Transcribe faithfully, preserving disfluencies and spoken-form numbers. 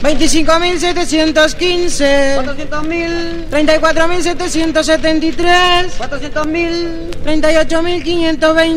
veinticinco mil setecientos quince, cuatrocientos mil, treinta y cuatro mil setecientos setenta y tres, cuatrocientos mil, treinta y ocho mil quinientos veinte.